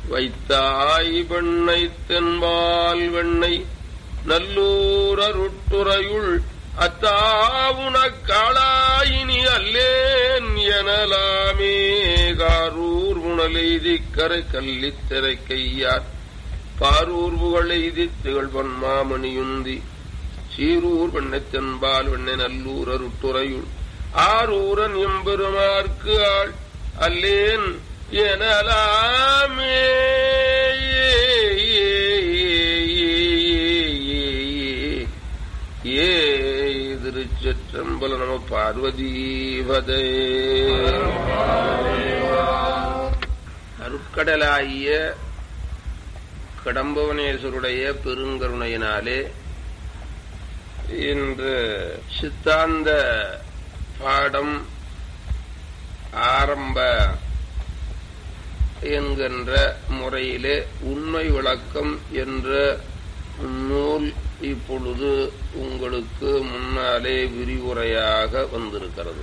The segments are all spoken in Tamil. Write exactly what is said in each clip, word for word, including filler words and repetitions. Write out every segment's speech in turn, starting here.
வைத்தாய் பெண்ணை தென்பால் வெண்ணை நல்லூரருட்டுறையுள் அத்தாவுனக்காளாயினி அல்லேன் எனலாமே காரூர் புனலெய்திக்கரை கல்லித்திரை கையார் பாரூர் புகழெய்தி திகழ் பன்மாமணியுந்தி சீரூர் பெண்ணை தென்பால் வெண்ணை நல்லூர் அருட்டுறையுள் ஆரூரன் எம்பெருமார்க்கு ஆள் அல்லேன் எனலாமே. ஏ திருச்சிற்றம்பல நம பார்வதீபதே. அருட்கடலாகிய கடம்பவனேஸ்வருடைய பெருங்கருணையினாலே இன்று சித்தாந்த பாடம் ஆரம்ப என்கின்ற முறையிலே உண்மை விளக்கம் என்ற நூல் இப்பொழுது உங்களுக்கு முன்னாலே விரிவுரையாக வந்திருக்கிறது.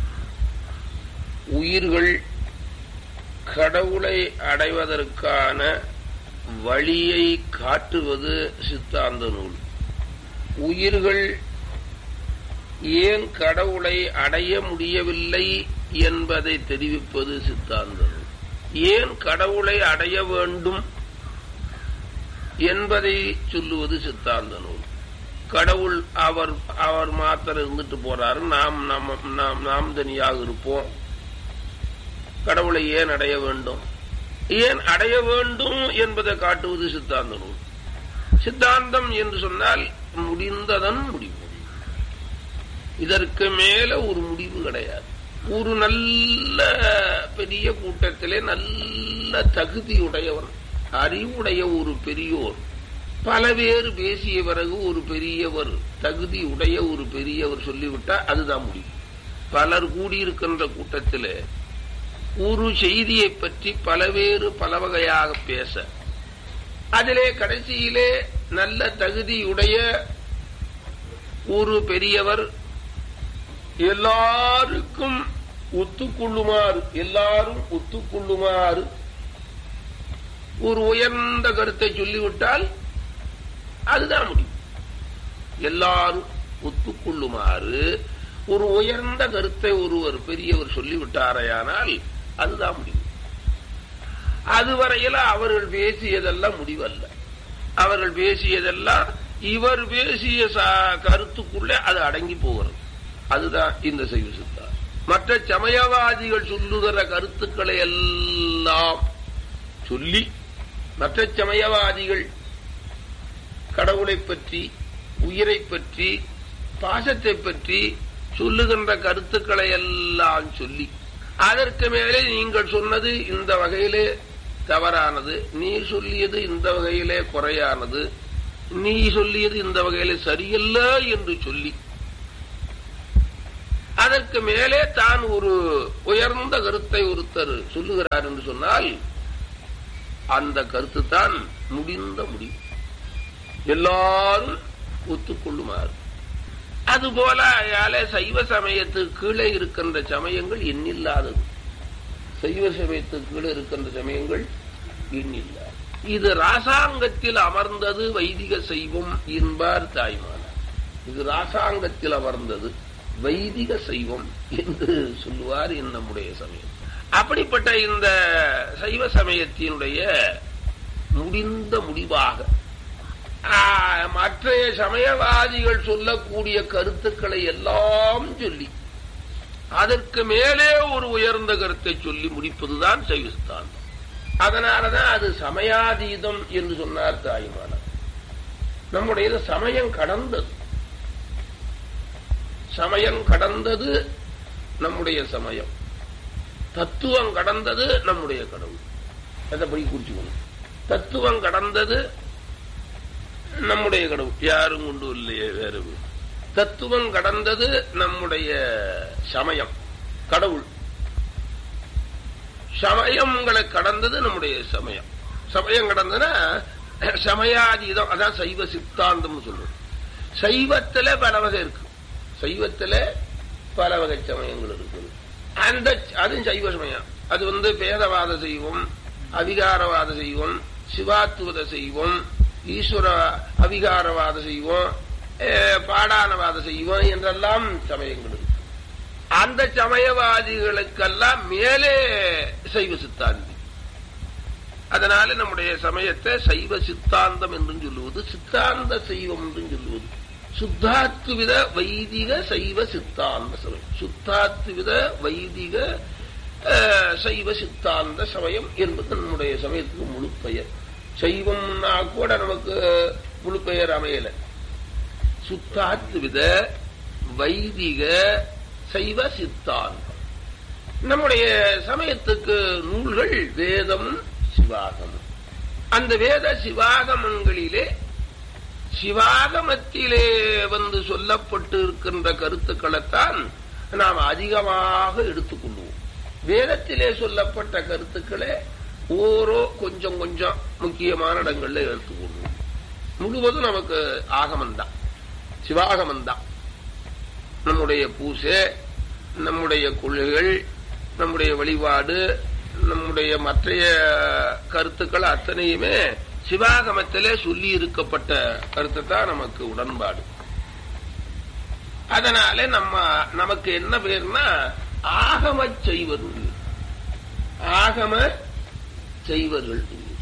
உயிர்கள் கடவுளை அடைவதற்கான வழியை காட்டுவது சித்தாந்த நூல். உயிர்கள் ஏன் கடவுளை அடைய முடியவில்லை என்பதை தெரிவிப்பது சித்தாந்த நூல். ஏன் கடவுளை அடைய வேண்டும் என்பதை சொல்லுவது சித்தாந்த நூல். கடவுள் அவர் அவர் மாத்திரம் இருந்துட்டு போறாரு, நாம் நாம் நாம் தனியாக இருப்போம். கடவுளை ஏன் அடைய வேண்டும், ஏன் அடைய வேண்டும் என்பதை காட்டுவது சித்தாந்த நூல். சித்தாந்தம் என்று சொன்னால் முடிந்ததன் முடிவு. இதற்கு மேல ஒரு முடிவு கிடையாது. ஒரு நல்ல பெரிய கூட்டத்திலே நல்ல தகுதியுடையவர், அறிவுடைய ஒரு பெரியோர், பல பேர் பேசிய பிறகு ஒரு பெரியவர், தகுதியுடைய ஒரு பெரியவர் சொல்லிவிட்டா அதுதான் முடிவு. பலர் கூடியிருக்கின்ற கூட்டத்திலே ஒரு செய்தியை பற்றி பல பேர் பல வகையாக பேச, அதிலே கடைசியிலே நல்ல தகுதியுடைய ஒரு பெரியவர் எல்லாருக்கும் ஒத்துக்கொள்ளுமாறு எல்லாரும் ஒத்துக்கொள்ளுமாறு ஒரு உயர்ந்த கருத்தை சொல்லிவிட்டால் அதுதான் முடியும். எல்லாரும் ஒத்துக்கொள்ளுமாறு ஒரு உயர்ந்த கருத்தை ஒருவர் பெரியவர் சொல்லிவிட்டாரையானால் அதுதான் முடியும். அதுவரையில அவர்கள் பேசியதெல்லாம் முடிவல்ல. அவர்கள் பேசியதெல்லாம் இவர் பேசிய கருத்துக்குள்ளே அது அடங்கி போகிறது. அதுதான் இந்த சைவ சித்தாந்தம். மற்ற சமயவாதிகள் சொல்லுகிற கருத்துக்களை எல்லாம் சொல்லி, மற்ற சமயவாதிகள் கடவுளை பற்றி, உயிரை பற்றி, பாசத்தை பற்றி சொல்லுகின்ற கருத்துக்களை எல்லாம் சொல்லி, அதற்கு மேலே நீங்கள் சொன்னது இந்த வகையிலே தவறானது, நீ சொல்லியது இந்த வகையிலே குறையானது, நீ சொல்லியது இந்த வகையிலே சரியல்ல என்று சொல்லி, அதற்கு மேலே தான் ஒரு உயர்ந்த கருத்தை ஒருத்தர் சொல்லுகிறார் என்று சொன்னால் அந்த கருத்து தான் முடிந்த முடிவு. எல்லாரும் ஒத்துக்கொள்ளுமாறு. அதுபோல சைவ சமயத்துக்கு கீழே இருக்கின்ற சமயங்கள் எண்ணில்லாதது. சைவ சமயத்துக்கு கீழே இருக்கின்ற சமயங்கள் எண்ணில்லாது. இது ராசாங்கத்தில் அமர்ந்தது வைதிக சைவம் என்பார் தாய்மானார். இது ராசாங்கத்தில் அமர்ந்தது வைதிக சைவம் என்று சொல்லுவார் நம்முடைய சமயம். அப்படிப்பட்ட இந்த சைவ சமயத்தினுடைய முடிந்த முடிவாக மற்ற சமயவாதிகள் சொல்லக்கூடிய கருத்துக்களை எல்லாம் சொல்லி அதற்கு மேலே ஒரு உயர்ந்த கருத்தை சொல்லி முடிப்பதுதான் சைவ சித்தாந்தம். அதனாலதான் அது சமயாதீதம் என்று சொன்னார் தாய்மானார். நம்முடைய சமயம் கடந்தது, சமயம் கடந்தது நம்முடைய சமயம், தத்துவம் கடந்தது நம்முடைய கடவுள். அதை படி குறிச்சுக்கணும். தத்துவம் கடந்தது நம்முடைய கடவுள், யாரும் கொண்டு இல்லையே வேறு. தத்துவம் கடந்தது நம்முடைய சமயம், கடவுள். சமயங்களை கடந்தது நம்முடைய சமயம். சமயம் கடந்ததுன்னா சமயாதீதம், அதான் சைவ சித்தாந்தம் சொல்றோம். சைவத்துல பல வகை இருக்கு. சைவத்துல பல வகை சமயங்கள் இருக்குது. அந்த அது சைவ சமயம். அது வந்து பேதவாத சைவம், அவிகாரவாத செய்வோம், சிவாத்துவத செய்வோம், ஈஸ்வர அவிகாரவாத செய்வோம், பாடானவாத செய்வோம் என்றெல்லாம் சமயங்கள். அந்த சமயவாதிகளுக்கெல்லாம் மேலே சைவ சித்தாந்தி. அதனால நம்முடைய சமயத்தை சைவ சித்தாந்தம் என்று சொல்லுவது, சித்தாந்த சைவம் என்று சொல்லுவது. சுத்தாத்வித வைதிக சைவ சித்தாந்த சமயம், சுத்தாத்வித வைதிக சைவ சித்தாந்த சமயம் என்பது நம்முடைய சமயத்துக்கு முழு பெயர். சைவம்னா கூட நமக்கு முழு பெயர் அமையல. சுத்தாத்வித வைதிக சைவ சித்தாந்தம். நம்முடைய சமயத்துக்கு நூல்கள் வேதம், சிவாகமம். அந்த வேத சிவாகமங்களிலே சிவாகமத்திலே வந்து சொல்லப்பட்டு இருக்கின்ற கருத்துக்களைத்தான் நாம் அதிகமாக எடுத்துக்கொள்வோம். வேதத்திலே சொல்லப்பட்ட கருத்துக்களே ஓரோ கொஞ்சம் கொஞ்சம் முக்கியமான இடங்கள்ல எடுத்துக்கொள்வோம். முழுவதும் நமக்கு ஆகமந்தான், சிவாகமந்தான். நம்முடைய பூசை, நம்முடைய கொள்கைகள், நம்முடைய வழிபாடு, நம்முடைய மற்றைய கருத்துக்கள் அத்தனையுமே சிவாகமத்திலே சொல்லி இருக்கப்பட்ட கருத்தை தான் நமக்கு உடன்பாடு. அதனால நம்ம நமக்கு என்ன பேர்னா ஆகம செய்வர்கள், ஆகம செய்வர்கள்.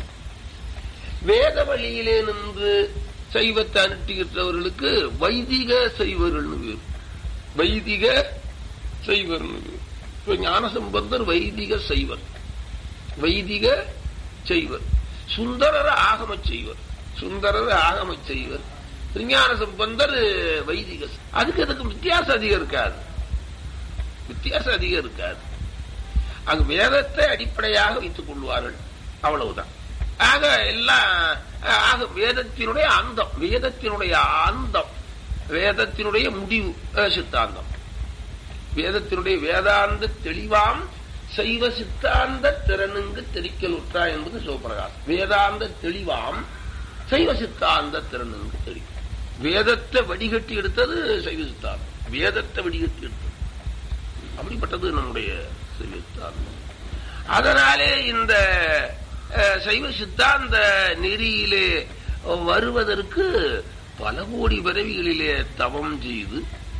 வேத வழியிலே நின்று சைவத்தை அனுட்டுகிறவர்களுக்கு வைதிக செய்வர்கள் பேர், வைதிக செய்வர். இப்ப ஞானசம்பந்தர் வைதிக செய்வர், வைதிக செய்வர். சுந்தரர் ஆகம செய்வர், சுந்தரர் ஆகம செய்வர். திருஞான சம்பந்தர் வைதிக. அதுக்கு அதுக்கு வித்தியாசம் அதிகம் இருக்காது, வித்தியாசம் அதிகம் இருக்காது. அங்கு வேதத்தை அடிப்படையாக வைத்துக் கொள்வார்கள், அவ்வளவுதான். ஆக எல்லாம் ஆக வேதத்தினுடைய அந்தம், வேதத்தினுடைய அந்தம், வேதத்தினுடைய முடிவு சித்தாந்தம். வேதத்தினுடைய வேதாந்த தெளிவாம் சைவ சித்தாந்த திறனுங்கு தெரிக்கல் உற்றா என்பது சிவபிரகாசம். வேதாந்த தெளிவாம் சைவ சித்தாந்த திறனுங்கு தெரியும். வேதத்தை வடிகட்டி எடுத்தது சைவ சித்தாந்தம், வேதத்தை வடிகட்டி எடுத்தது அப்படிப்பட்டது நம்முடைய சைவ சித்தாந்தம். அதனாலே இந்த சைவ சித்தாந்த நெறியிலே வருவதற்கு பல கோடி பிறவிகளிலே தவம் செய்து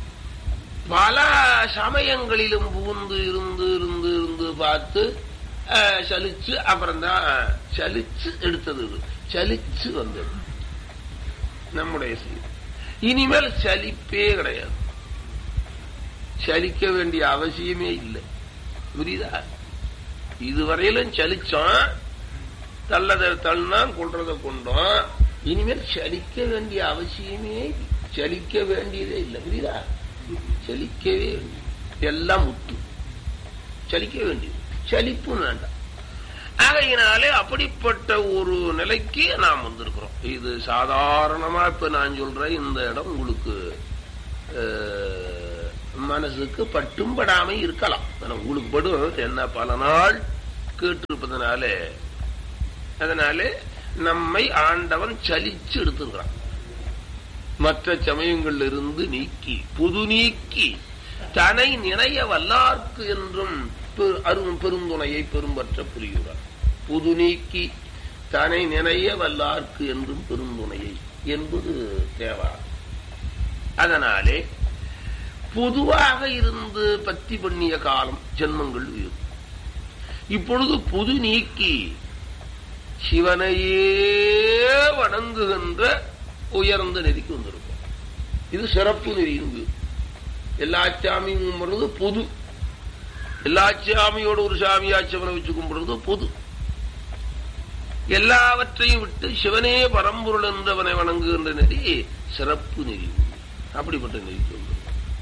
பல சமயங்களிலும் புகுந்து இருந்து இருந்து இருந்து பார்த்து சலிச்சு அப்புறம்தான் சலிச்சு எடுத்தது, சலிச்சு வந்தது நம்முடைய செய்தி. இனிமேல் சலிப்பே கிடையாது, சலிக்க வேண்டிய அவசியமே இல்லை. புரியுதா? இதுவரையிலும் சலிச்சோம், தள்ளதை தள்ளினான், கொள்றதை கொண்டோம். இனிமேல் சலிக்க வேண்டிய அவசியமே, சலிக்க வேண்டியதே இல்லை. புரியுதா? சலிக்கவே எல்லாம் முத்து, சலிக்க வேண்டியது, சலிப்பு வேண்டாம். ஆகையினாலே அப்படிப்பட்ட ஒரு நிலைக்கு நாம் வந்திருக்கிறோம். இது சாதாரணமா இப்ப நான் சொல்றேன், இந்த இடம் உங்களுக்கு மனசுக்கு பட்டும் படாம இருக்கலாம், உங்களுக்கு படும். என்ன பல நாள் கேட்டிருப்பதனால, அதனாலே நம்மை ஆண்டவன் சலிச்சு எடுத்திருக்கிறான். மற்ற சமயங்களில் இருந்து நீக்கி புது நீக்கி தனை நினைய வல்லார்க்கு என்றும் அரும் பெருந்துணையை பெரும்பற்ற புரிகிறார். புது நீக்கி தனை நினைய வல்லார்க்கு என்றும் பெருந்துணையை என்பது தேவா. அதனாலே பொதுவாக இருந்து பத்தி பண்ணிய காலம் ஜென்மங்கள் உயிர். இப்பொழுது புது நீக்கி சிவனையே வணங்குகின்ற உயர்ந்த நெறிக்கு வந்திருக்கும். இது சிறப்பு நெறி. எல்லா சாமியும் கும்பிடுறது பொது, எல்லா சாமியோட ஒரு சாமியாச்சவனை வச்சு கும்பிடுறது பொது. எல்லாவற்றையும் விட்டு சிவனே பரம்பொருள் என்றவனை வணங்குகின்ற நெறி சிறப்பு நெறி. அப்படிப்பட்ட நெறிக்கு வந்து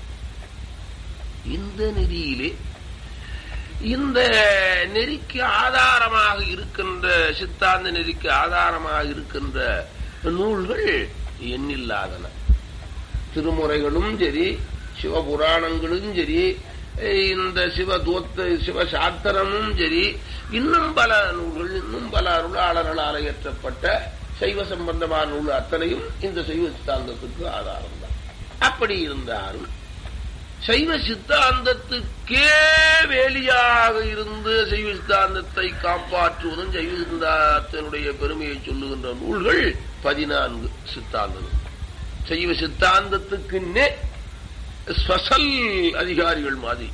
இந்த நெறியிலே இந்த நெறிக்கு ஆதாரமாக இருக்கின்ற சித்தாந்த நெறிக்கு ஆதாரமாக இருக்கின்ற நூல்கள் எண்ணில்லாதன. திருமுறைகளும் சரி, சிவபுராணங்களும் சரி, இந்த சிவதோத்த சிவசாஸ்திரமும் சரி, இன்னும் பல நூல்கள், இன்னும் பல அருளாளர்களால் இயற்றப்பட்ட சைவ சம்பந்தமான நூல் அத்தனையும் இந்த சைவ சித்தாந்தத்துக்கு ஆதாரம் தான். அப்படி இருந்தாலும் சைவ சித்தாந்தத்துக்கே வேலியாக இருந்து சைவ சித்தாந்தத்தை காப்பாற்றுவதும் சைவ சித்தாந்தத்தினுடைய பெருமையை சொல்லுகின்ற நூல்கள் பதினான்கு சித்தாந்தங்கள். சைவ சித்தாந்தத்துக்குன்னே ஸ்பெஷல் அதிகாரிகள் மாதிரி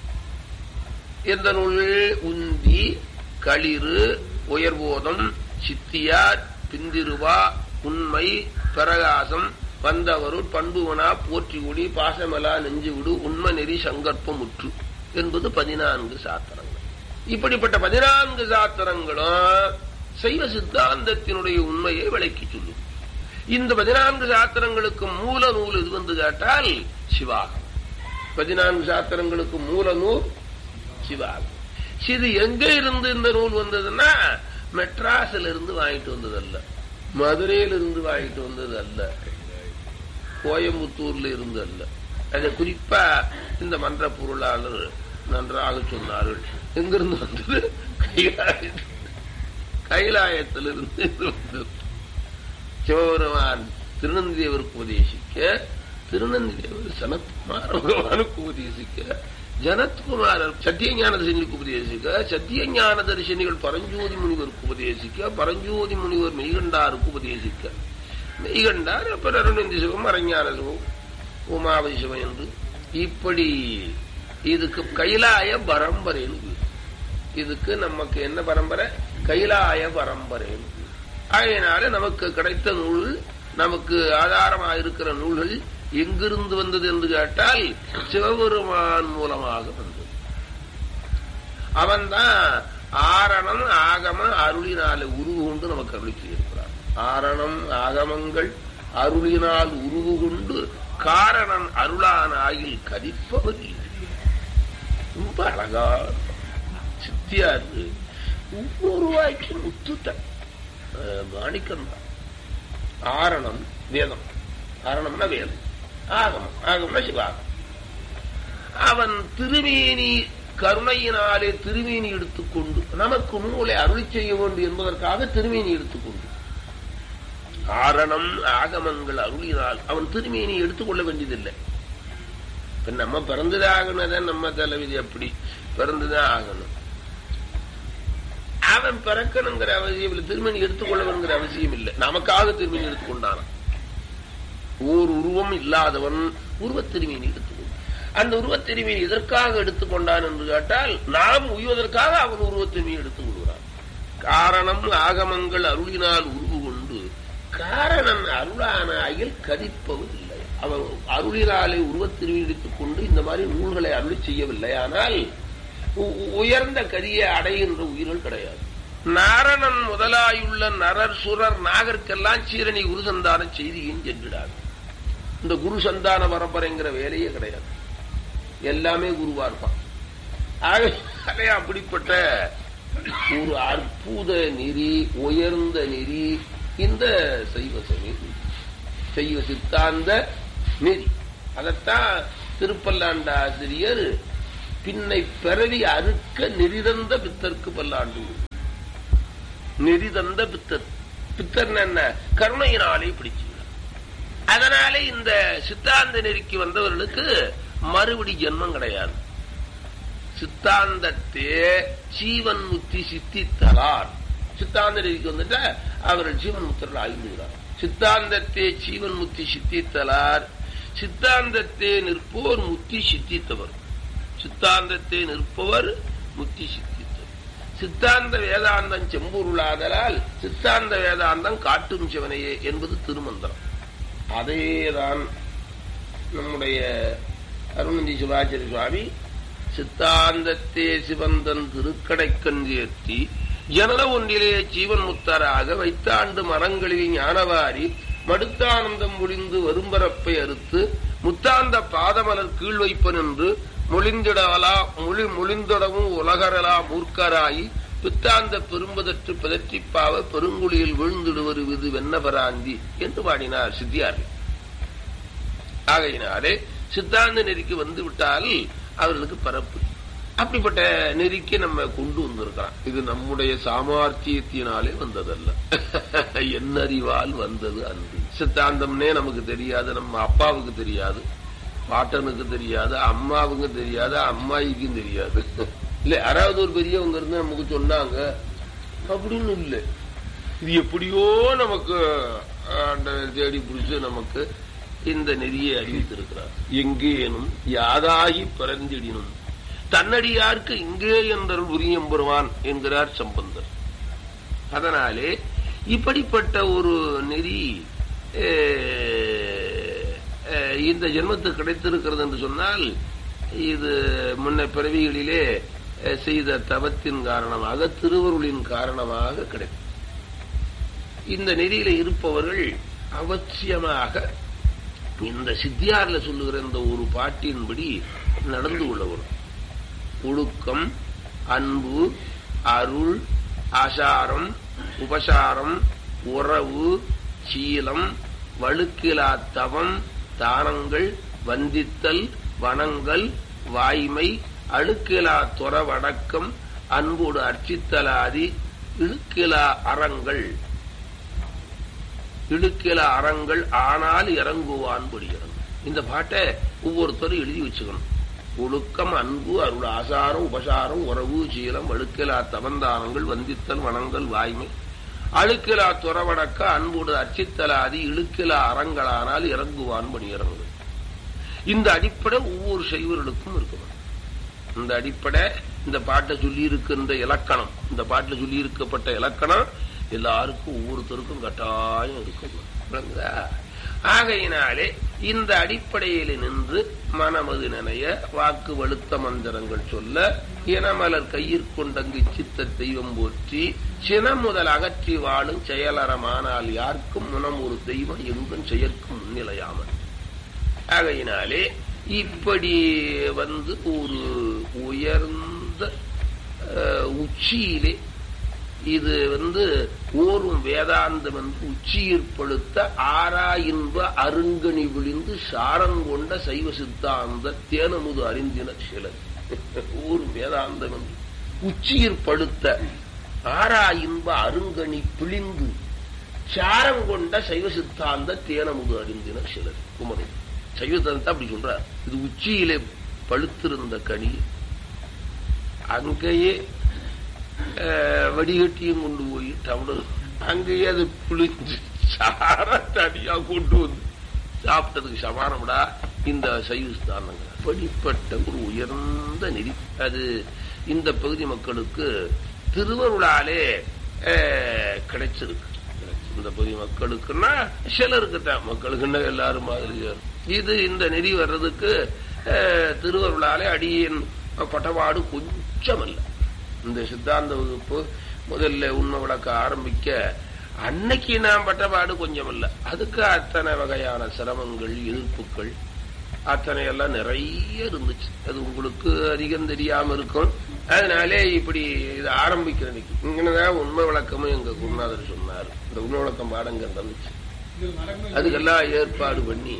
எந்த நூல்கள்? உந்தி, களிறு, உயர்போதம், சித்தியார், பிந்திருவா, உண்மை, பிரகாசம், வந்தவருள், பண்புவனா, போற்றி ஒளி, பாசமலா, நெஞ்சு விடு, உண்மை நெறி, சங்கற்பம் முற்று என்பது பதினான்கு சாத்திரங்கள். இப்படிப்பட்ட பதினான்கு சாத்திரங்களும் சைவ சித்தாந்தத்தினுடைய உண்மையை விளக்கி சொல்லும். இந்த பதினான்கு சாத்திரங்களுக்கு மூல நூல் இது வந்து கேட்டால் சிவாகம். பதினான்கு சாத்திரங்களுக்கு மூல நூல் சிவாகம். இது எங்க இருந்து இந்த நூல் வந்ததுன்னா மெட்ராஸ்ல இருந்து வாங்கிட்டு வந்தது அல்ல, மதுரையில இருந்து வாங்கிட்டு வந்தது அல்ல, கோயம்புத்தூர்ல இருந்து அல்ல. அதை குறிப்பா இந்த மன்ற பொருளாளர் நன்றாக சொன்னார்கள். எங்கிருந்து வந்தது? கைலாயத்தில் கைலாயத்திலிருந்து வந்தது. சிவபெருமான் திருநந்திதேவருக்கு உபதேசிக்க, திருநந்திதேவர் சனத்குமார் பகவானுக்கு உபதேசிக்க, ஜனத்குமாரர் சத்தியஞான தரிசனிக்கு உபதேசிக்க, சத்தியஞான தரிசனிகள் பரஞ்சோதி முனிவருக்கு உபதேசிக்க, பரஞ்சோதி முனிவர் மெய்கண்டாருக்கு உபதேசிக்க, மெய்கண்டார் அப்புறம் அருணந்தி சிவம், அரஞான சிவம், உமாவை சிவம் என்று இப்படி இதுக்கு கைலாய பரம்பரைன்னு. இதுக்கு நமக்கு என்ன பரம்பரை? கைலாய பரம்பரைன்னு. ஆகையினால நமக்கு கிடைத்த நூல், நமக்கு ஆதாரமாக இருக்கிற நூல்கள் எங்கிருந்து வந்தது என்று கேட்டால் சிவபெருமான் மூலமாக வந்தது. அவன்தான் ஆரணம் ஆகம அருளினாலே உருவு கொண்டு நமக்கு அருளி செய்திருக்கிறார். ஆரணம் ஆகமங்கள் அருளினால் உருவு கொண்டு காரணன் அருளான ஆகில் கதிப்பவர் ரொம்ப அழகா சித்தியாரு. ஒவ்வொரு வாய்க்கு முத்துட்ட மாணிக்கம் தான். ஆரணம் வேதம், ஆரணம்னா வேதம், ஆகமம், ஆகம்னா சிவாகம். அவன் திருமேனி கருணையினாலே திருமேனி எடுத்துக்கொண்டு நமக்கு நூலை அருளி செய்ய வேண்டும் என்பதற்காக திருமேனி எடுத்துக்கொண்டு ஆரணம் ஆகமங்கள் அருளினால் அவன் திருமேனி எடுத்துக்கொள்ள வேண்டியதில்லை. இப்ப நம்ம பிறந்துதான் ஆகணும், நம்ம தலைவிதி அப்படி பிறந்துதான் ஆகணும். அவன் பிறக்கணுங்கிற அவசியம் இல்லை, திருமணி எடுத்துக்கொள்ளவன்கிற அவசியம் இல்லை. நமக்காக திருமணி எடுத்துக்கொண்டான. ஓர் உருவம் இல்லாதவன் உருவத் திருமீனி எடுத்துக்கொண்டான். அந்த உருவத் திருமீனி எதற்காக எடுத்துக்கொண்டான் என்று கேட்டால் நாம் உய்வதற்காக அவன் உருவத் திருமீனி எடுத்துக் கொள்கிறான். காரணம் ஆகமங்கள் அருளினால் உருவு கொண்டு காரணன் அருளான அயல் கதிப்பவன் இல்லை. அவன் அருளினாலே உருவத் திருமீனி எடுத்துக் கொண்டு இந்த மாதிரி நூல்களை அருளி செய்யவில்லை. ஆனால் உயர்ந்த கதியை அடைகின்ற உயிர்கள் கிடையாது. நாரணன் முதலாயுள்ள நரர் சுரர் நாகர்க்கெல்லாம் சீரணி குரு சந்தான செய்தியும் சென்றிடாது. இந்த குரு சந்தான பரம்பரைங்கிற வேலையே கிடையாது. எல்லாமே குருவா இருப்பான். ஆகவே அப்படிப்பட்ட ஒரு அற்புத நெறி, உயர்ந்த நெறி இந்த சைவ சமயம், சைவ சித்தாந்த நெறி. அதத்தான் திருப்பல்லாண்ட ஆசிரியர் பின்னை பிறவி அறுக்க நெறிதந்த பித்தருக்கு பல்லாண்டு. நெறிதந்த பித்தர், பித்தர் என்ன? கருணையினாலே பிடிச்சு. அதனாலே இந்த சித்தாந்த நெறிக்கு வந்தவர்களுக்கு மறுபடி ஜென்மம் கிடையாது. சித்தாந்தத்தே ஜீவன் முத்தி சித்தித்தலார். சித்தாந்த நெறிக்கு வந்துட்டா அவர்கள் ஜீவன் முத்தர்கள் ஆகிவிடுகிறார். சித்தாந்தத்தே ஜீவன் முத்தி சித்தித்தலார். சித்தாந்தத்தே நிற்போர் முத்தி சித்தித்தவர். சித்தாந்தத்தை நிற்பவர் முத்தி சித்தித்தவர். சித்தாந்த வேதாந்தம் செம்பொருளாதலால் சித்தாந்த வேதாந்தம் காட்டும் சிவனையே என்பது திருமந்திரம். அதேதான் நம்முடைய அருணந்தி சிவாச்சாரிய சுவாமி சித்தாந்தத்தே சிவந்தன் திருக்கடைக்கண் சேர்த்தி ஜனல ஒன்றிலே ஜீவன் முத்தராக வைத்தாண்டு மரங்களில் ஞானவாரி மடுத்தானந்தம் ஒளிந்து வரும்பரப்பை அறுத்து முத்தாந்த பாதமலர் கீழ் வைப்பன் என்று மொழிந்திடவலா மொழி மொழிந்தடவும் உலகரலா மூர்க்கராயி பித்தாந்த பெரும்பதற்று பதற்றிப்பாவ பெருங்குழியில் வீழ்ந்திடுவது விது வெண்ணபராந்தி என்று பாடினார் சித்தியார்கள். ஆகையினாலே சித்தாந்த நெறிக்கு வந்து விட்டால் அவர்களுக்கு பரப்பு. அப்படிப்பட்ட நெறிக்கு நம்ம கொண்டு வந்திருக்கிறோம். இது நம்முடைய சாமர்த்தியத்தினாலே வந்ததல்ல, என்னறிவால் வந்தது அன்று. சித்தாந்தம்னே நமக்கு தெரியாது, நம்ம அப்பாவுக்கு தெரியாது, பாட்டனுக்கு தெரியாது, அம்மாவுக்கு தெரியாது, அம்மாயிக்கும் தெரியாது. இல்ல யாராவது ஒரு பெரியவங்க இருந்து நமக்கு சொன்னாங்க அப்படின்னு இல்லை. இது எப்படியோ நமக்கு தேடி பிடிச்சு நமக்கு இந்த நெறியை அறிவித்திருக்கிறார். எங்கேனும் யாதாகி பிறந்திடினும் தன்னடியாருக்கு இங்கே என்றல் உரியம் பெறுவான் என்கிறார் சம்பந்தர். அதனாலே இப்படிப்பட்ட ஒரு நெறி இந்த ஜென்மத்துக்கு கிடைத்திருக்கிறது என்று சொன்னால் இது முன்ன பிறவிகளிலே செய்த தவத்தின் காரணமாக, திருவருளின் காரணமாக கிடைக்கும். இந்த நெறியில இருப்பவர்கள் அவசியமாக இந்த சித்தியார்ல சொல்லுகிற இந்த ஒரு பாட்டின்படி நடந்து கொள்ளவும். ஒழுக்கம், அன்பு, அருள், ஆசாரம், உபசாரம், உறவு, சீலம், வழுக்கிலா தவம், தானங்கள், வந்தித்தல், வனங்கள், வாய்மை, அழுக்கிலா துறவடக்கம், அன்போடு அர்ச்சித்தலாதி, இழுக்கிலா அறங்கள் இழுக்கிலா அறங்கள் ஆனால் இறங்குவான் படிக்கிறாங்க. இந்த பாட்டை ஒவ்வொருத்தரும் எழுதி வச்சுக்கணும். ஒழுக்கம், அன்பு, அருள், ஆசாரம், உபசாரம், உறவு, சீலம், வழுக்கிலா தவந்தானங்கள், வந்தித்தல், வனங்கள், வாய்மை, அழுக்கிலா துறவடக்க, அன்போடு அர்ச்சித்தலாதி, இழுக்கிலா அறங்களானால் இறங்குவான் பணியிறங்கள். இந்த அடிப்படை ஒவ்வொரு சைவர்களுக்கும் இருக்கணும். இந்த அடிப்படை இந்த பாட்டை சொல்லி இருக்கின்ற இலக்கணம், இந்த பாட்டில் சொல்லி இருக்கப்பட்ட இலக்கணம் எல்லாருக்கும் ஒவ்வொருத்தருக்கும் கட்டாயம் இருக்கும். ஆகையினாலே இந்த அடிப்படையில் நின்று மனமது நினைய, வாக்கு வலுத்த மந்திரங்கள் சொல்ல, இனமலர் கையிற்கொண்டங்கு சித்த தெய்வம் போற்றி, சினம் முதல் அகற்றி வாழும் செயலறமானால் யாருக்கும் முனம் ஒரு தெய்வம் எங்கும் செயற்கும் முன்னிலையாமல். ஆகையினாலே இப்படி வந்து ஒரு உயர்ந்த உச்சியிலே இது வந்து ஓரும் வேதாந்தம் வந்து உச்சியிற்படுத்த ஆறா இன்ப அருங்கனி விழிந்து சாரங்கொண்ட சைவ சித்தாந்த தேனமுது அறிந்தின சிலர். ஓரும் வேதாந்தம் என்று உச்சியிற்படுத்த ஆறா இன்ப அருங்கனி பிழிந்து சாரங்கொண்ட சைவ சித்தாந்த தேனமுது அறிந்தின சிலர். குமரி சைவத்தை அப்படி சொல்றார். இது உச்சியிலே பழுத்திருந்த கனி அங்கேயே வடிகட்டியும் கொண்டு போய் டவுனர் அங்கேயே அது புளிஞ்சு சார தனியா கொண்டு வந்து சாப்பிட்டதுக்கு சமானம்டா இந்த சைவ ஸ்தானங்கள். அப்படிப்பட்ட ஒரு உயர்ந்த நெறி அது இந்த பகுதி மக்களுக்கு திருவருளாலே கிடைச்சிருக்கு. இந்த பகுதி மக்களுக்குன்னா சிலருக்கு தான், மக்களுக்குன்னா எல்லாரும் மாதிரி. இது இந்த நெறி வர்றதுக்கு திருவருளாலே அடியின் பட்டபாடு கொஞ்சம் அல்ல. இந்த சித்தாந்த வகுப்பு முதல்ல உண்மை விளக்க ஆரம்பிக்க அன்னைக்கு நான் பட்டபாடு கொஞ்சம் இல்ல. அதுக்கு அத்தனை வகையான சிரமங்கள், எதிர்ப்புகள் அத்தனை எல்லாம் நிறைய இருந்துச்சு. அது உங்களுக்கு அதிகம் தெரியாம இருக்கும். அதனாலே இப்படி இது ஆரம்பிக்கிறதுக்கு இங்கதான் உண்மை விளக்கமும் எங்க குருநாதர் சொன்னார். இந்த உண்மை விளக்கம் பாடங்க இருந்துச்சு. அதுக்கெல்லாம் ஏற்பாடு பண்ணி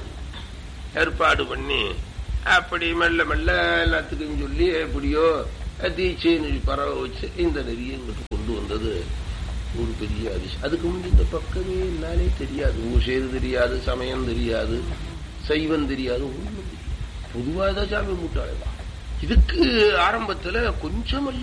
ஏற்பாடு பண்ணி அப்படி மெல்ல மெல்ல எல்லாத்துக்கும் சொல்லி எப்படியோ தீட்சை பரவ வச்சு இந்த நெறியை எங்களுக்கு கொண்டு வந்தது ஒரு பெரிய அதிசயம். அதுக்கு முன்னாடி இந்த பக்கமே என்னாலே தெரியாது. ஊசேது தெரியாது, சமயம் தெரியாது, சைவம் தெரியாது, ஒண்ணும் தெரியாது. பொதுவாக சாமி மூட்டாளேதான். இதுக்கு ஆரம்பத்துல கொஞ்சம்